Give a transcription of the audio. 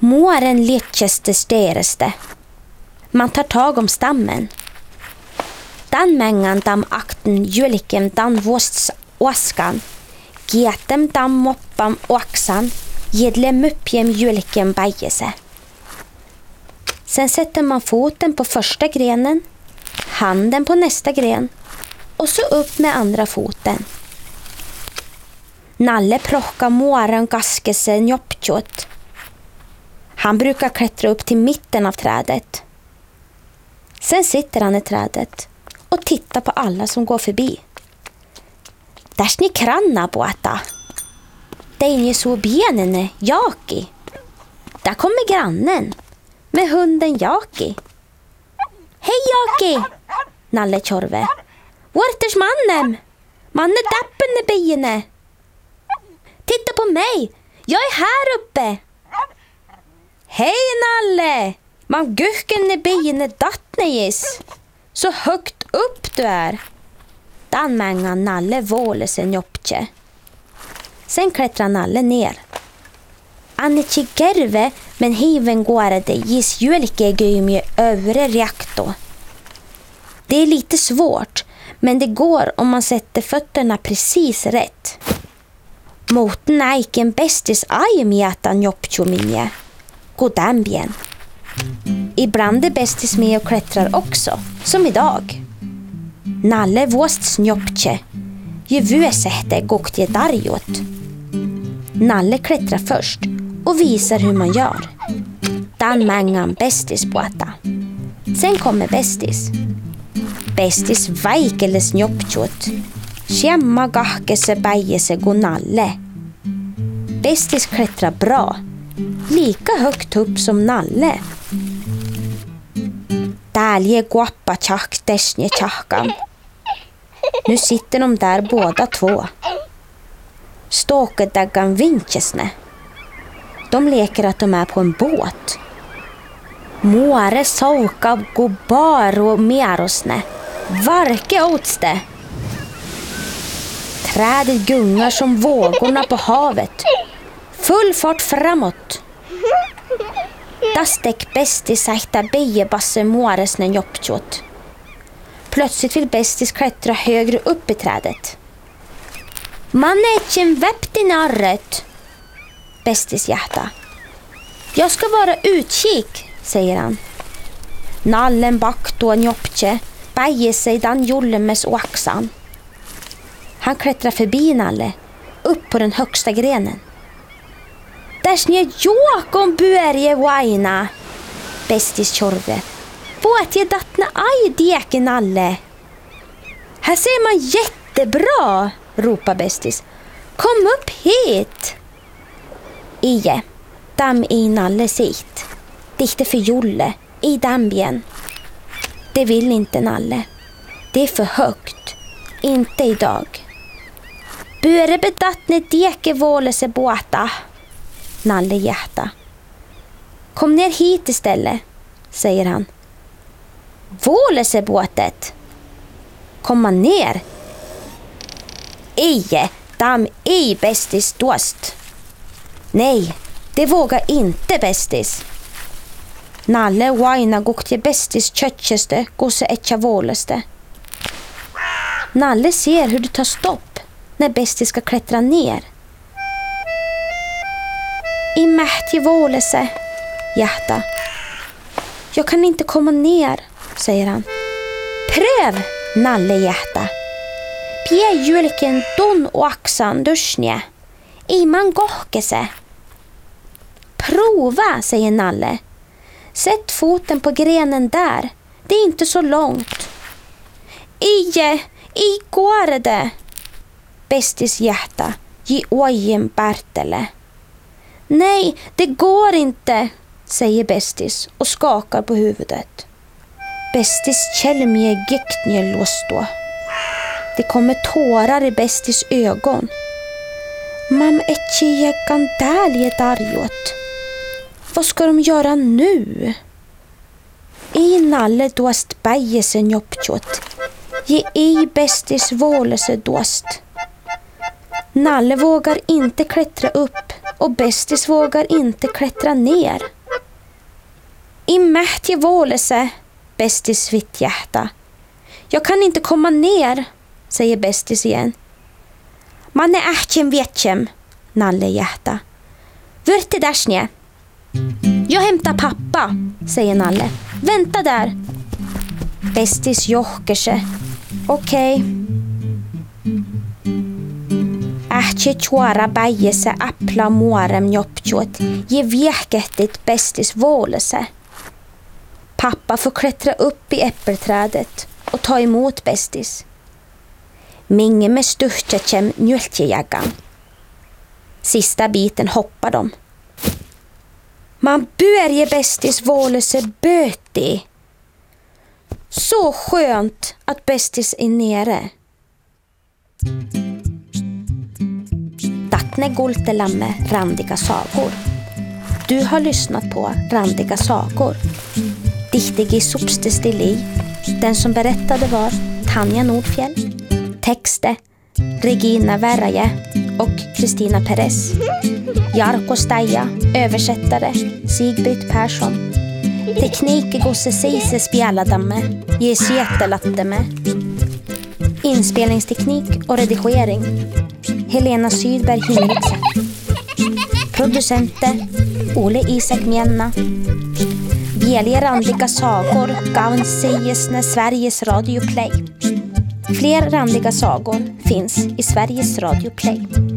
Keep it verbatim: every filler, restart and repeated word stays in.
Måren lekeste stereste. Man tar tag om stammen. Dan mängan dam akten julikem dan vosts åskan. Getem dam moppam åksan. Gedle muppjem julikem bajese. Sen sätter man foten på första grenen, handen på nästa gren och så upp med andra foten. Nalle plockar måren gaskese njopptjot. Han brukar klättra upp till mitten av trädet. Sen sitter han i trädet och tittar på alla som går förbi. Där sni kranna på äta. Det är ju så benene, Jaki. Där kommer grannen med hunden Jaki. Hej Jaki, Nalle Tjorve. Vart mannen? Mannen dappen i bene. Titta på mig, jag är här uppe. Hej Nalle, man gucken i bene dattnejis. Så högt upp du är. Dan många Nalle våle sig njopptje. Sen klättrar Nalle ner. Annetje gerve, men hiven går det gis julike gymje övre reaktor. Det är lite svårt, men det går om man sätter fötterna precis rätt. Moten äiken bästis ajemjätan jobbtjominje. Godambien. Ibland är bästis med och klättrar också, som idag. Nalle våst snjopptje. Ju vuesehte goktje darjot. Nalle klättrar först och visar hur man gör. Dan mängan bästis på äta. Sen kommer bästis. Bästis vaikeles njopptjot. Kämma gahkese bäjese gå Nalle. Bästis klättrar bra. Lika högt upp som Nalle. Dälje guappa tjack desnje tjackan. Nu sitter de där båda två. Ståkedaggan vinchesne. De leker att de är på en båt. Måre sauka gobar och merosne. Varke åtste. Trädet gungar som vågorna på havet. Full fart framåt. Dastek bästis sakta bejebasse måresne jobbtjot. Plötsligt vill bästis klättra högre upp i trädet. Man är inte en väpt i narret. Bästis hjärta. Jag ska vara utkik, säger han. Nallen bakt och njopptje bäjer sig dan jollemes åksan. Han klättrar förbi Nalle, upp på den högsta grenen. Där snje Joakom buerje vaina. Bästis Tjorve. Våt je dattna aj deke Nalle. Här ser man jättebra, ropar bästis. Kom upp hit. Ije, dam i Nalle sitt. Dikte för jolle, i dambien. Det vill inte Nalle. Det är för högt. Inte idag. Bure bedattne deke våle se båta. Nalle hjärta. Kom ner hit istället, säger han. Våle se båtet. Komma ner. Ije, dam i bästis dåst. Nej, det vågar inte bästis. Nalle vaina goktje bästis köttjeste gosse etja våleste. Nalle ser hur det tar stopp när bästis ska klättra ner. I mähtje vålese, hjärta. Jag kan inte komma ner, säger han. Pröv, Nalle hjärta. Pie julken don och axan duschnje. I man gohkese. Prova, säger Nalle. Sätt foten på grenen där. Det är inte så långt. Ije, i går det. Bästis hjärta. Ge ojen Bertele. Nej, det går inte, säger bästis och skakar på huvudet. Bästis kälmje giktnje låst då. Det kommer tårar i bästis ögon. Mam etje gandalje darjot. Vad ska de göra nu? I Nalle dåst bäjese njopptjot. Ge i bästis vålese dåst. Nalle vågar inte klättra upp och bästis vågar inte klättra ner. I mähtje vålese, bästis vitt hjärta. Jag kan inte komma ner, säger bästis igen. Man är ähtjem vetjem, Nalle hjärta. Vörte där snä. Jag hämtar pappa, säger Nalle. Vänta där. Bästis johker sig. Okej. Okay. Ähtje tjåra bäjese äppla mårem jobbtjåt. Ge vekettigt bästis vålese. Pappa får klättra upp i äppelträdet och ta emot bästis. Minge med störtjätjem njöltjejaggan. Sista biten hoppar de. Man börjar bästis vålese böti. Så skönt att bästis är nere. Dattne Gultelamme randiga sagor. Du har lyssnat på Randiga sagor. Diktig i Sopstestili. Den som berättade var Tanja Nordfjell. Texte Regina Verraje och Kristina Perez. Jarko Staja, översättare Sigbritt Persson. Teknik gosse Sise spjäladamme, Jesjetelatteme. Inspelningsteknik och redigering Helena Sydberg Hinrichsen. Producenter Ole Isak Mjänna. Väljer randiga sagor gavn säges när Sveriges Radio Play. Fler randiga sagor finns i Sveriges Radio Play.